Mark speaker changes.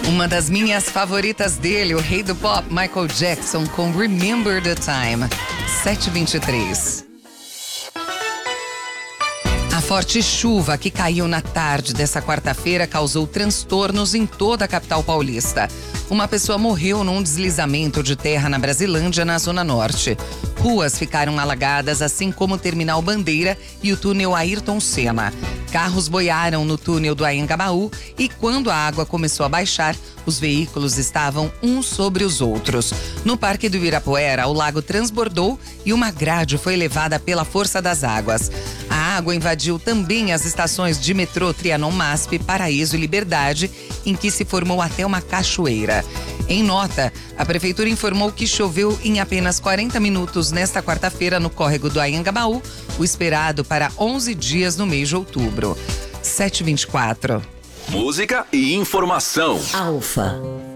Speaker 1: Uma das minhas favoritas dele, o rei do pop, Michael Jackson, com Remember the Time, 7h23. A forte chuva que caiu na tarde dessa quarta-feira causou transtornos em toda a capital paulista. Uma pessoa morreu num deslizamento de terra na Brasilândia, na Zona Norte. Ruas ficaram alagadas, assim como o Terminal Bandeira e o túnel Ayrton Senna. Carros boiaram no túnel do Anhangabaú e quando a água começou a baixar, os veículos estavam uns sobre os outros. No Parque do Ibirapuera, o lago transbordou e uma grade foi levada pela força das águas. A água invadiu também as estações de metrô Trianon Masp, Paraíso e Liberdade, em que se formou até uma cachoeira. Em nota, a prefeitura informou que choveu em apenas 40 minutos nesta quarta-feira no córrego do Anhangabaú, o esperado para 11 dias no mês de outubro. 7h24.
Speaker 2: Música e informação.
Speaker 3: Alfa.